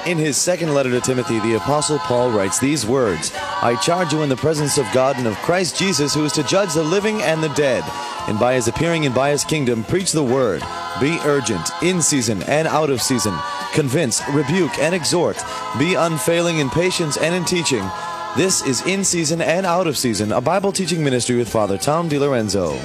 In his second letter to Timothy, the Apostle Paul writes these words, I charge you in the presence of God and of Christ Jesus, who is to judge the living and the dead, and by his appearing and by his kingdom, preach the word. Be urgent, in season and out of season. Convince, rebuke, and exhort. Be unfailing in patience and in teaching. This is In Season and Out of Season, a Bible teaching ministry with Father Tom DiLorenzo.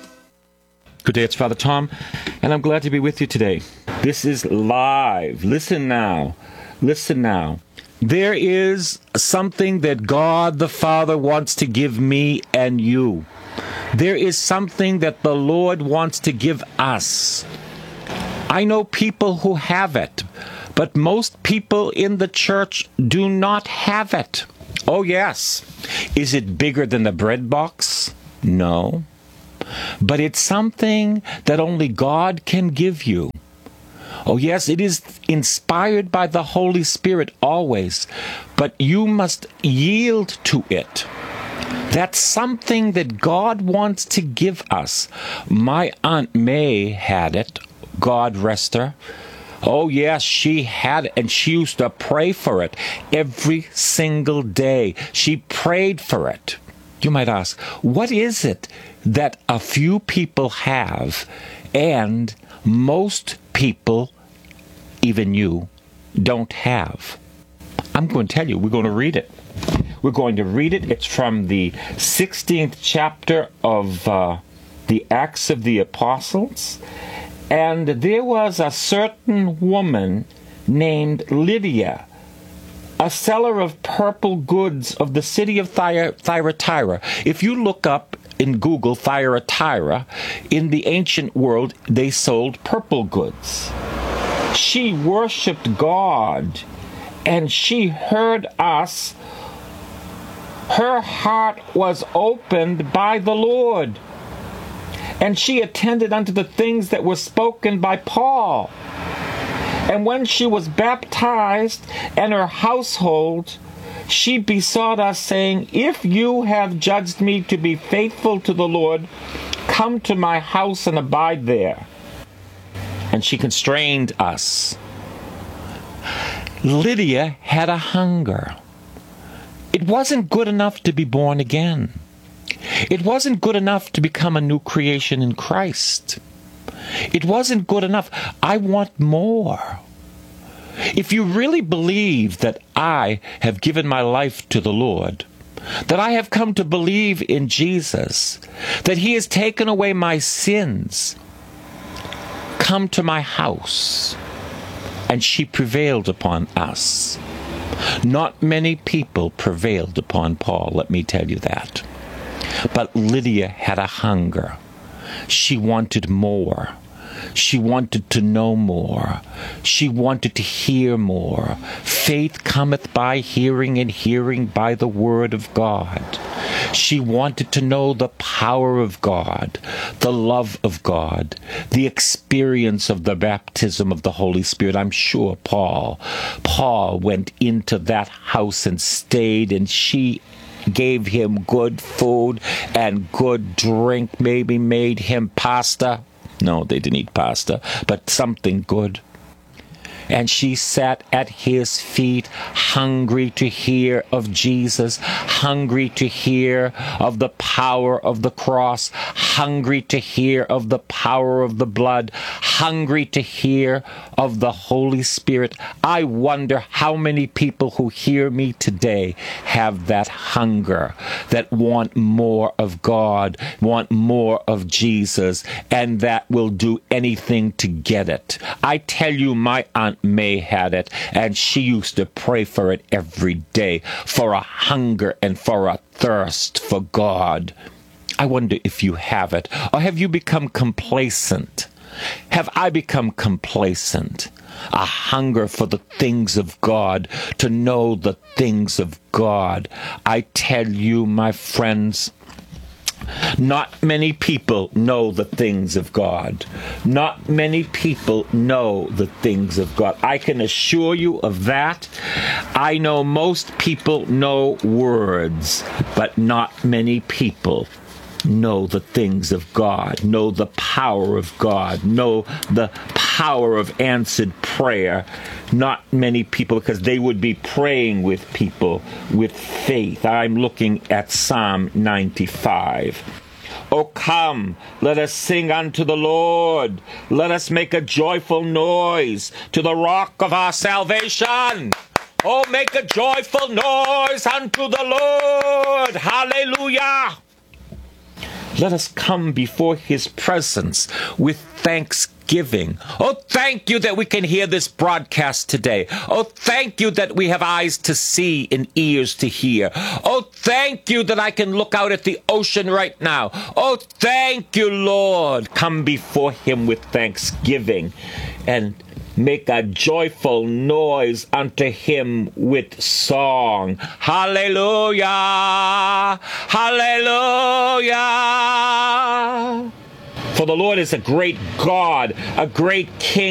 Good day, it's Father Tom, and I'm glad to be with you today. This is live. Listen now. Listen now. There is something that God the Father wants to give me and you. There is something that the Lord wants to give us. I know people who have it, but most people in the church do not have it. Oh, yes. Is it bigger than the bread box? No. But it's something that only God can give you. Oh, yes, it is inspired by the Holy Spirit always, but you must yield to it. That's something that God wants to give us. My Aunt May had it, God rest her. Oh, yes, she had it, and she used to pray for it every single day. She prayed for it. You might ask, what is it that a few people have and most people, even you, don't have? I'm going to tell you. We're going to read it. We're going to read it. It's from the 16th chapter of the Acts of the Apostles. And there was a certain woman named Lydia, a seller of purple goods of the city of Thyatira. If you look up in Google Thyatira, in the ancient world, they sold purple goods. She worshipped God, and she heard us. Her heart was opened by the Lord, and she attended unto the things that were spoken by Paul. And when she was baptized, and her household, she besought us, saying, If you have judged me to be faithful to the Lord, come to my house and abide there. And she constrained us. Lydia had a hunger. It wasn't good enough to be born again. It wasn't good enough to become a new creation in Christ. It wasn't good enough. I want more. If you really believe that I have given my life to the Lord, that I have come to believe in Jesus, that He has taken away my sins, come to my house. And she prevailed upon us. Not many people prevailed upon Paul, let me tell you that. But Lydia had a hunger. She wanted more. She wanted to know more. She wanted to hear more. Faith cometh by hearing, and hearing by the word of God. She wanted to know the power of God, the love of God, the experience of the baptism of the Holy Spirit. I'm sure Paul went into that house and stayed, and she gave him good food and good drink, maybe made him pasta. No, they didn't eat pasta, but something good. And she sat at his feet, hungry to hear of Jesus, hungry to hear of the power of the cross, hungry to hear of the power of the blood, hungry to hear of the Holy Spirit. I wonder how many people who hear me today have that hunger, that want more of God, want more of Jesus, and that will do anything to get it. I tell you, my Aunt May had it, and she used to pray for it every day, for a hunger and for a thirst for God. I wonder if you have it, or have you become complacent? Have I become complacent? A hunger for the things of God, to know the things of God. I tell you, my friends, not many people know the things of God. Not many people know the things of God. I can assure you of that. I know most people know words, but not many people know the things of God, know the power of God, know the power power of answered prayer. Not many people, because they would be praying with people with faith. I'm looking at Psalm 95. Oh, come, let us sing unto the Lord. Let us make a joyful noise to the rock of our salvation. Oh, make a joyful noise unto the Lord. Hallelujah. Let us come before his presence with thanksgiving. Oh, thank you that we can hear this broadcast today. Oh, thank you that we have eyes to see and ears to hear. Oh, thank you that I can look out at the ocean right now. Oh, thank you, Lord. Come before him with thanksgiving and make a joyful noise unto him with song. Hallelujah! Hallelujah! For the Lord is a great God, a great King.